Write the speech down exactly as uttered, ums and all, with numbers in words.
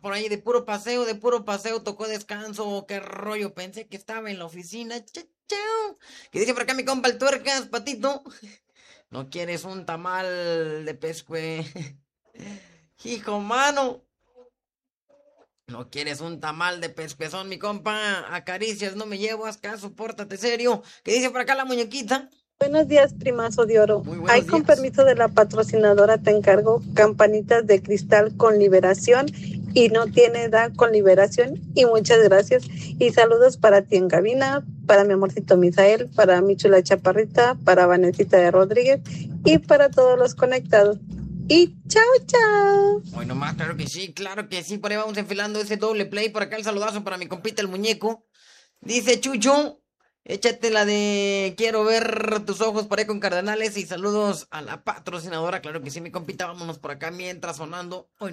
por ahí de puro paseo, de puro paseo, tocó descanso, qué rollo, pensé que estaba en la oficina. Chao, chao. Que dice por acá mi compa el tuercas, patito. ¿No quieres un tamal de pescue? Hijo, mano. ¿No quieres un tamal de pescuezón, mi compa? Acaricias, no me llevas caso, pórtate serio. ¿Qué dice por acá la muñequita? Buenos días, primazo de oro. Muy Ahí buenos con días. permiso de la patrocinadora te encargo campanitas de cristal con liberación y no tiene edad con liberación. Y muchas gracias. Y saludos para ti en cabina, para mi amorcito Misael, para mi chula chaparrita, para Vanesita de Rodríguez y para todos los conectados. Y chao, chao. Hoy nomás, claro que sí, claro que sí. Por ahí vamos enfilando ese doble play. Por acá el saludazo para mi compita el muñeco. Dice Chucho, échate la de quiero ver tus ojos por ahí con cardenales y saludos a la patrocinadora. Claro que sí, mi compita, vámonos por acá mientras sonando. Hoy